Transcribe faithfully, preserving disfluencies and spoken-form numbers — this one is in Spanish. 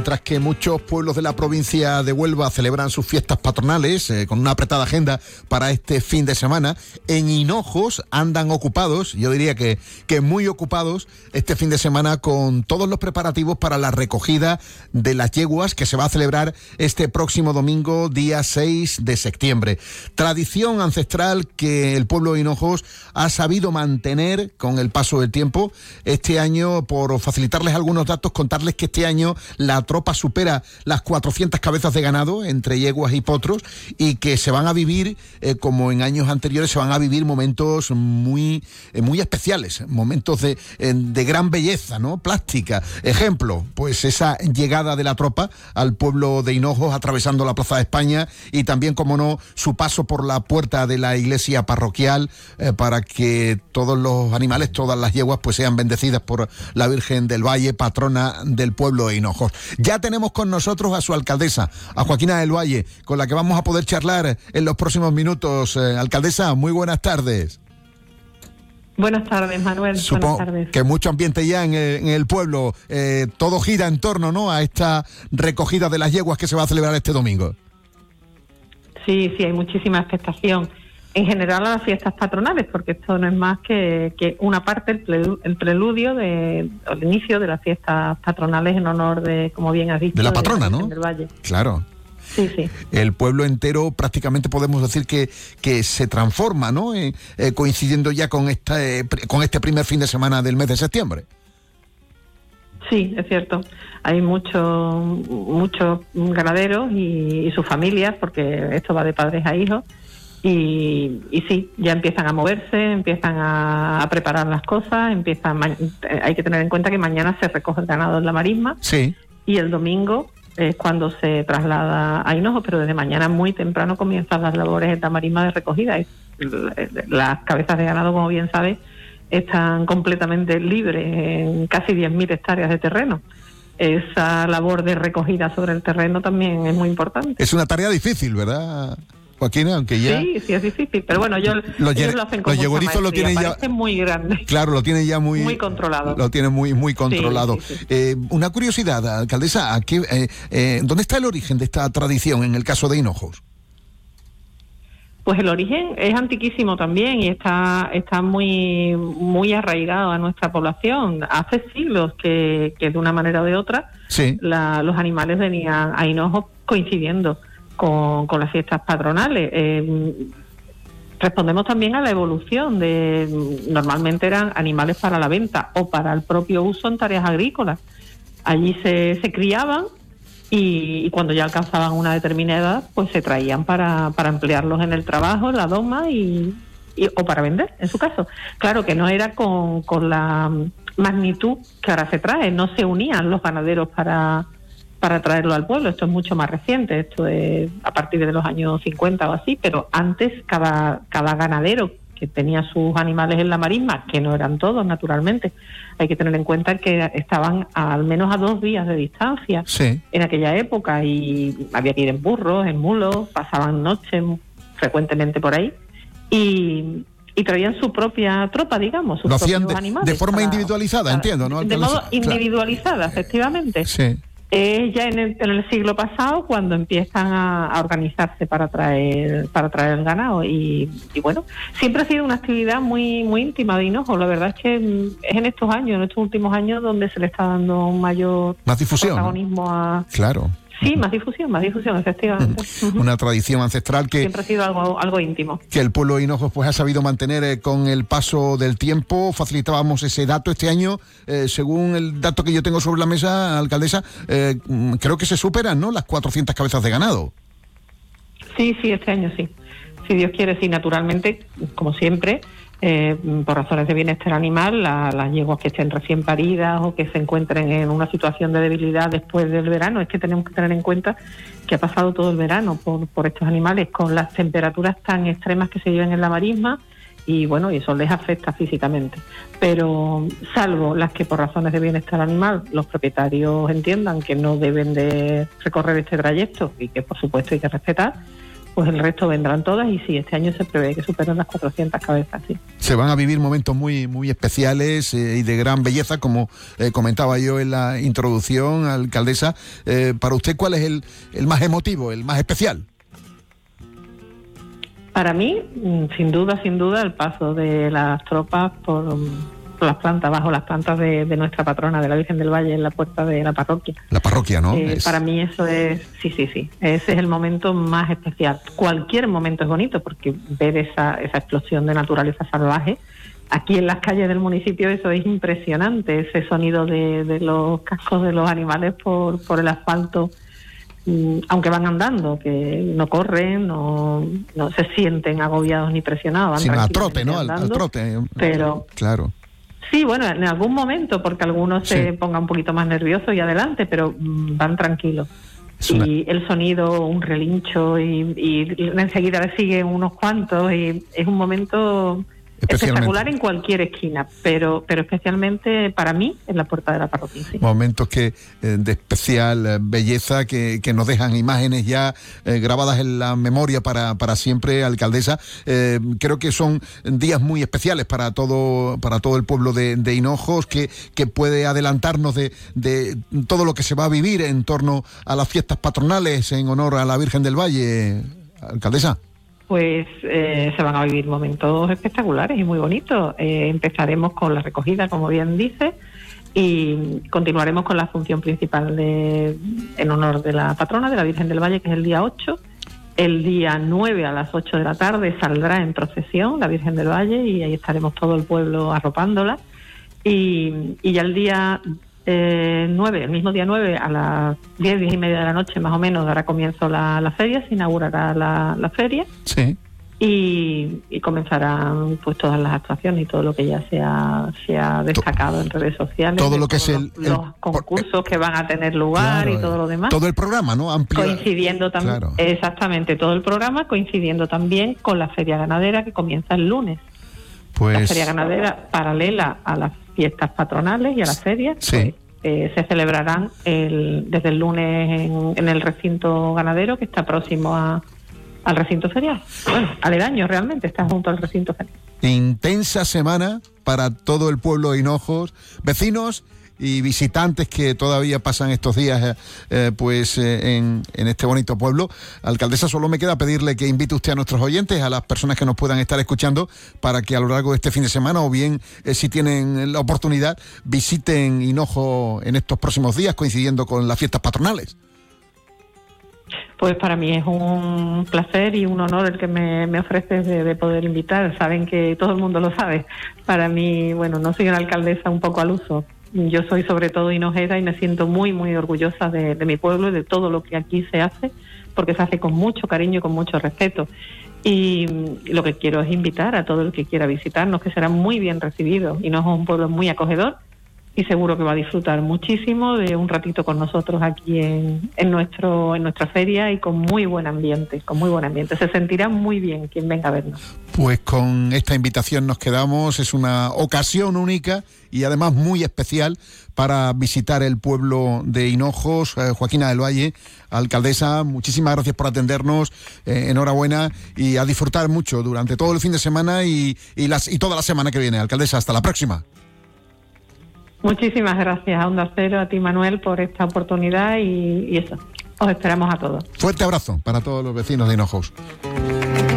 mientras que muchos pueblos de la provincia de Huelva celebran sus fiestas patronales eh, con una apretada agenda para este fin de semana, en Hinojos andan ocupados, yo diría que, que muy ocupados este fin de semana con todos los preparativos para la recogida de las yeguas que se va a celebrar este próximo domingo, día seis de septiembre. Tradición ancestral que el pueblo de Hinojos ha sabido mantener con el paso del tiempo. Este año, por facilitarles algunos datos, contarles que este año la tropa supera las cuatrocientas cabezas de ganado entre yeguas y potros, y que se van a vivir, eh, como en años anteriores, se van a vivir momentos muy, eh, muy especiales, momentos de, eh, de gran belleza, ¿no? Plástica. Ejemplo, pues esa llegada de la tropa al pueblo de Hinojos atravesando la Plaza de España, y también, como no, su paso por la puerta de la iglesia parroquial eh, para que todos los animales, todas las yeguas, pues sean bendecidas por la Virgen del Valle, patrona del pueblo de Hinojos. Ya tenemos con nosotros a su alcaldesa, a Joaquina del Valle, con la que vamos a poder charlar en los próximos minutos. Eh, alcaldesa, muy buenas tardes. Buenas tardes, Manuel. Supongo buenas tardes. Que mucho ambiente ya en el, en el pueblo. Eh, todo gira en torno, ¿no?, a esta recogida de las yeguas que se va a celebrar este domingo. Sí, sí, hay muchísima expectación. En general a las fiestas patronales, porque esto no es más que, que una parte, el, prelu, el preludio, de, el inicio de las fiestas patronales en honor de, como bien has dicho, de la patrona, de la Virgen del Valle. Claro. Sí, sí. El pueblo entero prácticamente podemos decir que, que se transforma, ¿no?, eh, eh, coincidiendo ya con, esta, eh, con este primer fin de semana del mes de septiembre. Sí, es cierto. Hay muchos muchos ganaderos y, y sus familias, porque esto va de padres a hijos. Y, y sí, ya empiezan a moverse, empiezan a, a preparar las cosas, empiezan. Hay que tener en cuenta que mañana se recoge el ganado en la marisma, sí, y el domingo es cuando se traslada a Hinojos, pero desde mañana muy temprano comienzan las labores en la marisma de recogida. Las cabezas de ganado, como bien sabes, están completamente libres en casi diez mil hectáreas de terreno. Esa labor de recogida sobre el terreno también es muy importante. Es una tarea difícil, ¿verdad, Joaquina? Aunque ya... Sí, sí es difícil, pero bueno, yo, los ellos lo hacen con mucha maestría, lo tienen ya muy grande. Claro, lo tienen ya muy... Muy controlado. Lo tienen muy muy controlado. Sí, sí, sí. Eh, una curiosidad, alcaldesa, ¿a qué, eh, eh, ¿dónde está el origen de esta tradición en el caso de Hinojos? Pues el origen es antiquísimo también y está está muy muy arraigado a nuestra población. Hace siglos que, que de una manera o de otra, sí, la, los animales venían a Hinojos coincidiendo con, con las fiestas patronales. Eh, respondemos también a la evolución de, normalmente eran animales para la venta o para el propio uso en tareas agrícolas. Allí se, se criaban y, y cuando ya alcanzaban una determinada edad, pues se traían para, para emplearlos en el trabajo, en la doma y, y o para vender, en su caso. Claro que no era con, con la magnitud que ahora se trae, no se unían los ganaderos para... para traerlo al pueblo. Esto es mucho más reciente, esto es a partir de los años cincuenta o así, pero antes cada, cada ganadero que tenía sus animales en la marisma, que no eran todos naturalmente, hay que tener en cuenta que estaban a, al menos a dos días de distancia, sí, en aquella época, y había que ir en burros, en mulos, pasaban noches frecuentemente por ahí, y... y traían su propia tropa, digamos, sus lo hacían propios de, animales. de forma para, individualizada, para, entiendo, ¿no? De modo claro, individualizada, efectivamente. Sí. Es ya en el, en el siglo pasado cuando empiezan a, a organizarse para traer para traer el ganado y, y bueno, siempre ha sido una actividad muy muy íntima de Hinojos. La verdad es que es en estos años, en estos últimos años, donde se le está dando un mayor más difusión, protagonismo, ¿no?, a... Claro. Sí, más difusión, más difusión, efectivamente. Uh-huh. Una tradición ancestral que... Siempre ha sido algo algo íntimo. Que el pueblo de Hinojos pues ha sabido mantener eh, con el paso del tiempo. Facilitábamos ese dato este año. Eh, según el dato que yo tengo sobre la mesa, alcaldesa, eh, creo que se superan, ¿no?, las cuatrocientas cabezas de ganado. Sí, sí, este año sí. Si Dios quiere, sí, naturalmente, como siempre... Eh, por razones de bienestar animal, la, las yeguas que estén recién paridas o que se encuentren en una situación de debilidad después del verano, es que tenemos que tener en cuenta que ha pasado todo el verano por, por estos animales con las temperaturas tan extremas que se llevan en la marisma y bueno, y eso les afecta físicamente. Pero salvo las que por razones de bienestar animal los propietarios entiendan que no deben de recorrer este trayecto y que por supuesto hay que respetar, pues el resto vendrán todas, y sí, este año se prevé que superen las cuatrocientas cabezas, sí. Se van a vivir momentos muy muy especiales eh, y de gran belleza, como eh, comentaba yo en la introducción, alcaldesa. Eh, para usted, ¿cuál es el, el más emotivo, el más especial? Para mí, sin duda, sin duda, el paso de las tropas por, por las plantas, bajo las plantas de, de nuestra patrona, de la Virgen del Valle, en la puerta de la parroquia. La parroquia, ¿no? Eh, es... Para mí eso es, sí, sí, sí, ese es el momento más especial. Cualquier momento es bonito, porque ver esa, esa explosión de naturaleza salvaje, aquí en las calles del municipio, eso es impresionante, ese sonido de, de los cascos de los animales por, por el asfalto, aunque van andando, que no corren, no, no se sienten agobiados ni presionados, van sino a trote, ¿no? Andando, al, al trote. Pero claro. Sí, bueno, en algún momento, porque algunos sí. se pongan un poquito más nerviosos y adelante, pero mmm, van tranquilos. Una... Y el sonido, un relincho, y, y enseguida le siguen unos cuantos, y es un momento espectacular en cualquier esquina, pero pero especialmente para mí en la puerta de la parroquia. Sí. Momentos que eh, de especial eh, belleza, que, que nos dejan imágenes ya eh, grabadas en la memoria para, para siempre, alcaldesa. Eh, creo que son días muy especiales para todo para todo el pueblo de, de Hinojos, que, que puede adelantarnos de, de todo lo que se va a vivir en torno a las fiestas patronales en honor a la Virgen del Valle, alcaldesa. Pues eh, se van a vivir momentos espectaculares y muy bonitos. Eh, empezaremos con la recogida, como bien dice, y continuaremos con la función principal de, en honor de la patrona, de la Virgen del Valle, que es el día ocho. El día nueve a las ocho de la tarde saldrá en procesión la Virgen del Valle, y ahí estaremos todo el pueblo arropándola. Y, y ya el día eh, nueve, el mismo día nueve, a las diez, diez y media de la noche más o menos, dará comienzo la, la feria, se inaugurará la, la feria. Sí. Y, y comenzarán pues todas las actuaciones y todo lo que ya se ha, se ha destacado en redes sociales. Todo lo que es los, el, el los concursos que van a tener lugar, claro, y todo lo demás. Todo el programa, ¿no? Amplio. Coincidiendo también, claro. Exactamente, todo el programa coincidiendo también con la feria ganadera, que comienza el lunes. Pues... La feria ganadera, paralela a las fiestas patronales y a las ferias, sí. pues, eh, se celebrarán el, desde el lunes en, en el recinto ganadero, que está próximo a al recinto ferial. Bueno, aledaño realmente, está junto al recinto ferial. Intensa semana para todo el pueblo de Hinojos, vecinos y visitantes que todavía pasan estos días eh, pues eh, en, en este bonito pueblo. Alcaldesa, solo me queda pedirle que invite usted a nuestros oyentes, a las personas que nos puedan estar escuchando, para que a lo largo de este fin de semana, o bien eh, si tienen la oportunidad, visiten Hinojos en estos próximos días, coincidiendo con las fiestas patronales. Pues para mí es un placer y un honor el que me, me ofreces de, de poder invitar. Saben que todo el mundo lo sabe. Para mí, bueno, no soy una alcaldesa un poco al uso. Yo soy sobre todo hinojera y me siento muy, muy orgullosa de, de mi pueblo y de todo lo que aquí se hace, porque se hace con mucho cariño y con mucho respeto. Y lo que quiero es invitar a todo el que quiera visitarnos, que será muy bien recibido. Hinojo es un pueblo muy acogedor, y seguro que va a disfrutar muchísimo de un ratito con nosotros aquí en, en nuestro en nuestra feria, y con muy buen ambiente, con muy buen ambiente. Se sentirá muy bien quien venga a vernos. Pues con esta invitación nos quedamos. Es una ocasión única y además muy especial para visitar el pueblo de Hinojos. eh, Joaquina del Valle, alcaldesa, muchísimas gracias por atendernos, eh, enhorabuena, y a disfrutar mucho durante todo el fin de semana y, y, las, y toda la semana que viene. Alcaldesa, hasta la próxima. Muchísimas gracias a Onda Cero, a ti, Manuel, por esta oportunidad, y, y eso, os esperamos a todos. Fuerte abrazo para todos los vecinos de Hinojos.